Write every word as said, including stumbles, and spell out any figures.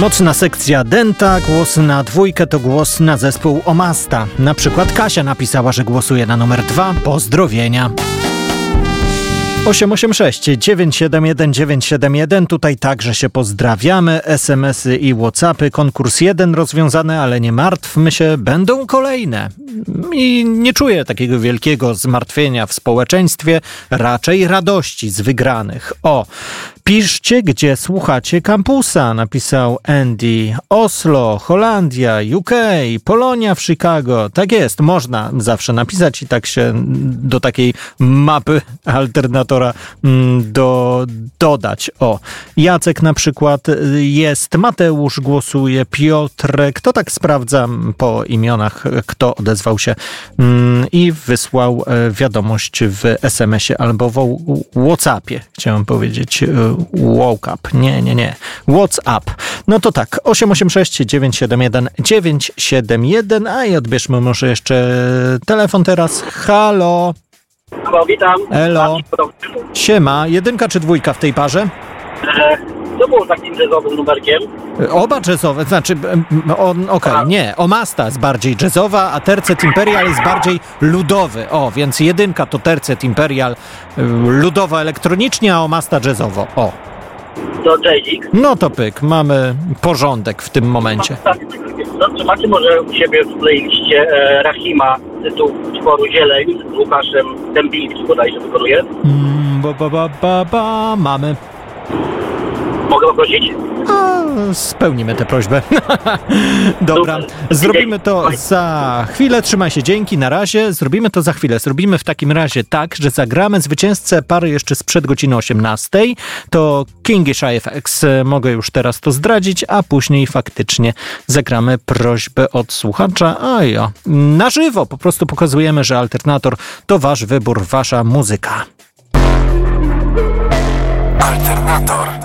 Mocna sekcja Denta, głos na dwójkę to głos na zespół Omasta. Na przykład Kasia napisała, że głosuje na numer dwa. Pozdrowienia. osiem osiem sześć dziewięć siedem jeden dziewięć siedem jeden. Tutaj także się pozdrawiamy. es em esy i WhatsAppy. Konkurs jeden rozwiązany, ale nie martwmy się, będą kolejne. I nie czuję takiego wielkiego zmartwienia w społeczeństwie, raczej radości z wygranych. O, piszcie, gdzie słuchacie kampusa, napisał Andy. Oslo, Holandia, U K, Polonia w Chicago. Tak jest, można zawsze napisać i tak się do takiej mapy alternatora do, dodać. O, Jacek na przykład jest, Mateusz głosuje, Piotrek, to tak sprawdzam po imionach, kto odezwał się i wysłał wiadomość w es em esie albo w WhatsAppie, chciałem powiedzieć. Woke up. Nie, nie, nie. WhatsApp. No to tak. osiem osiem sześć dziewięć siedem jeden dziewięć siedem jeden. A i odbierzmy może jeszcze telefon teraz. Halo. Halo, witam. Elo. Siema. Jedynka czy dwójka w tej parze? Co było takim jazzowym numerkiem? Oba jazzowe, znaczy, okej, okay, nie, Omasta jest bardziej jazzowa, a Tercet Imperial jest bardziej ludowy. O, więc jedynka to Tercet Imperial ludowo-elektronicznie, a Omasta jazzowo. O. To jazzik. No to pyk, mamy porządek w tym momencie. No, czy macie może u siebie w playliście e, Rahima, tytuł utworu Zieleń z Łukaszem Dębińskim bodajże wykonuje? Mm, ba, ba, ba, ba, ba, mamy. Mogę poprosić? A, spełnimy tę prośbę. Dobra, zrobimy to za chwilę. Trzymaj się, dzięki, na razie. Zrobimy to za chwilę. Zrobimy w takim razie tak, że zagramy zwycięzcę pary jeszcze sprzed godziny osiemnastej. To Kingish I F X. Mogę już teraz to zdradzić, a później faktycznie zagramy prośbę od słuchacza. A ja, na żywo po prostu pokazujemy, że Alternator to wasz wybór, wasza muzyka. Alternator.